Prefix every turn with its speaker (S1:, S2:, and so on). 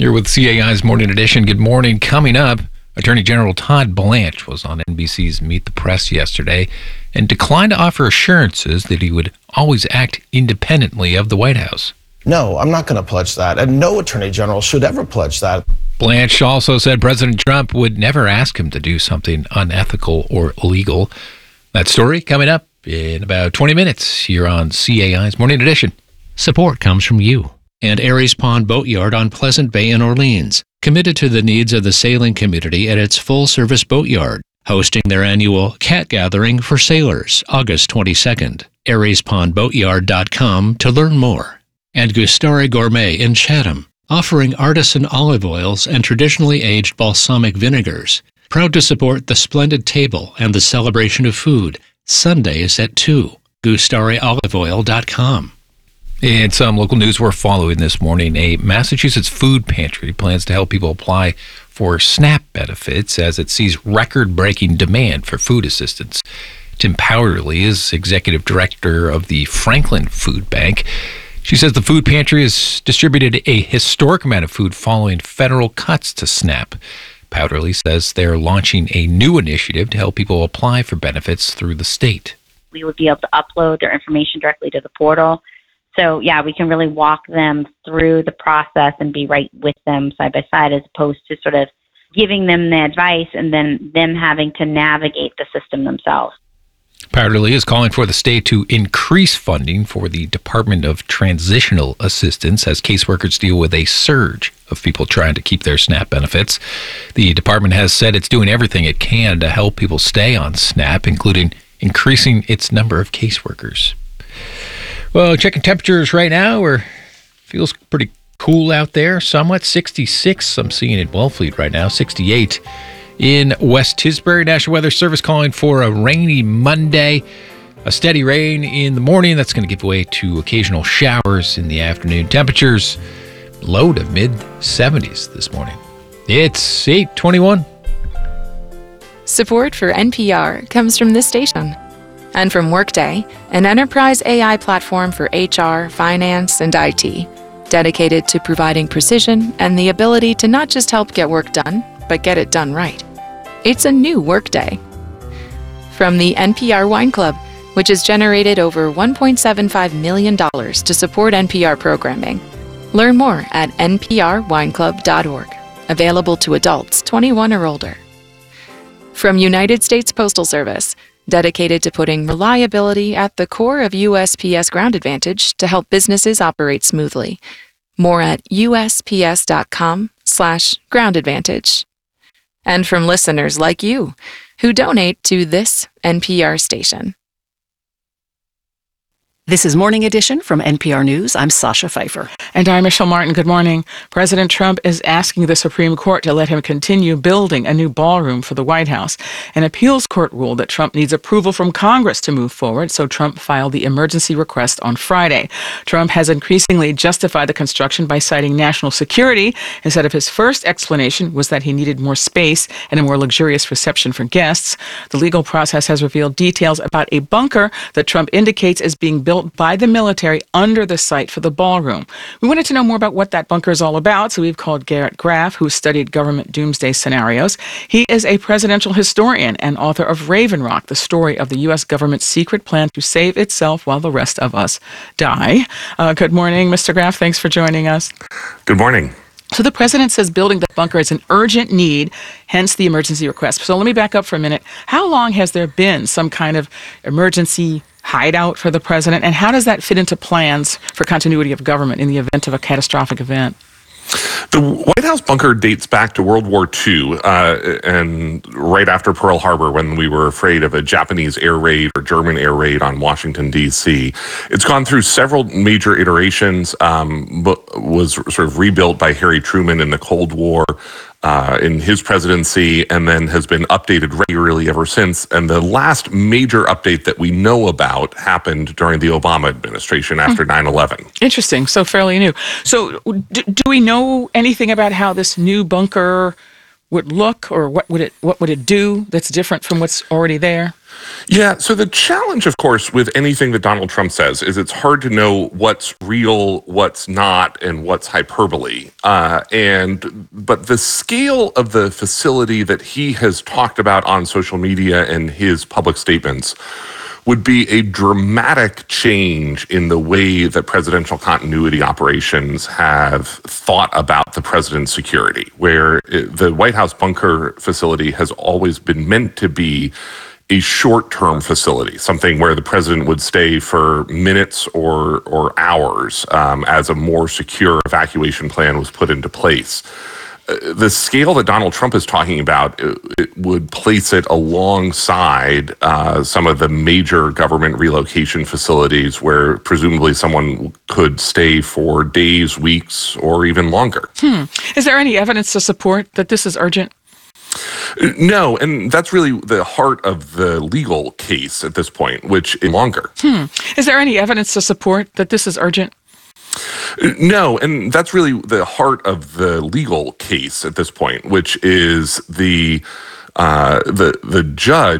S1: You're with CAI's Morning Edition. Good morning. Coming up, Attorney General Todd Blanche was on NBC's Meet the Press yesterday and declined to offer assurances that he would always act independently of the White House.
S2: No, I'm not going to pledge that, and no attorney general should ever pledge that.
S1: Blanche also said President Trump would never ask him to do something unethical or illegal. That story coming up in about 20 minutes here on CAI's Morning Edition.
S3: Support comes from you and Aries Pond Boatyard on Pleasant Bay in Orleans, committed to the needs of the sailing community at its full-service boatyard, hosting their annual Cat Gathering for Sailors, August 22nd. AriesPondBoatyard.com to learn more. And Gustari Gourmet in Chatham, offering artisan olive oils and traditionally aged balsamic vinegars. Proud to support the Splendid Table and the Celebration of Food, Sundays at 2. GustariOliveOil.com.
S1: And some local news we're following this morning. A Massachusetts food pantry plans to help people apply for SNAP benefits as it sees record-breaking demand for food assistance. Tim Powderly is executive director of the Franklin Food Bank. She says the food pantry has distributed a historic amount of food following federal cuts to SNAP. Powderly says they're launching a new initiative to help people apply for benefits through the state.
S4: We would be able to upload their information directly to the portal. So, we can really walk them through the process and be right with them side by side, as opposed to sort of giving them the advice and then them having to navigate the system themselves.
S1: Powderly is calling for the state to increase funding for the Department of Transitional Assistance as caseworkers deal with a surge of people trying to keep their SNAP benefits. The department has said it's doing everything it can to help people stay on SNAP, including increasing its number of caseworkers. Well, checking temperatures right now, feels pretty cool out there, somewhat 66. I'm seeing in Wellfleet right now, 68. In West Tisbury, National Weather Service calling for a rainy Monday. A steady rain in the morning. That's going to give way to occasional showers in the afternoon. Temperatures low to mid-70s this morning. It's 8:21.
S5: Support for NPR comes from this station and from Workday, an enterprise AI platform for HR, finance, and IT, dedicated to providing precision and the ability to not just help get work done, but get it done right. It's a new Workday. From the NPR Wine Club, which has generated over $1.75 million to support NPR programming. Learn more at nprwineclub.org. Available to adults 21 or older. From United States Postal Service, dedicated to putting reliability at the core of USPS Ground Advantage to help businesses operate smoothly. More at usps.com/groundadvantage. And from listeners like you, who donate to this NPR station.
S6: This is Morning Edition from NPR News. I'm Sasha Pfeiffer.
S7: And I'm Michelle Martin. Good morning. President Trump is asking the Supreme Court to let him continue building a new ballroom for the White House. An appeals court ruled that Trump needs approval from Congress to move forward, so Trump filed the emergency request on Friday. Trump has increasingly justified the construction by citing national security, instead of his first explanation was that he needed more space and a more luxurious reception for guests. The legal process has revealed details about a bunker that Trump indicates is being built by the military under the site for the ballroom. We wanted to know more about what that bunker is all about, so we've called Garrett Graff, who studied government doomsday scenarios. He is a presidential historian and author of Raven Rock, the story of the U.S. government's secret plan to save itself while the rest of us die. Good morning, Mr. Graff. Thanks for joining us.
S8: Good morning.
S7: So the president says building the bunker is an urgent need, hence the emergency request. So let me back up for a minute. How long has there been some kind of emergency hideout for the president, and how does that fit into plans for continuity of government in the event of a catastrophic event?
S8: The White House bunker dates back to World War II and right after Pearl Harbor, when we were afraid of a Japanese air raid or German air raid on Washington, D.C. It's gone through several major iterations, but was sort of rebuilt by Harry Truman in the Cold War in his presidency, and then has been updated regularly ever since. And the last major update that we know about happened during the Obama administration after 9/11.
S7: Interesting. So fairly new. So do we know anything about how this new bunker would look, or what would it do that's different from what's already there?
S8: Yeah, so the challenge, of course, with anything that Donald Trump says is it's hard to know what's real, what's not, and what's hyperbole. But the scale of the facility that he has talked about on social media and his public statements would be a dramatic change in the way that presidential continuity operations have thought about the president's security, where the White House bunker facility has always been meant to be a short-term facility, something where the president would stay for minutes or hours as a more secure evacuation plan was put into place. The scale that Donald Trump is talking about, it would place it alongside some of the major government relocation facilities where presumably someone could stay for days, weeks, or even longer.
S7: Is there any evidence to support that this is urgent?
S8: No, and that's really the heart of the legal case at this point, which is longer.
S7: Is there any evidence to support that this is urgent?
S8: No, and that's really the heart of the legal case at this point, which is the judge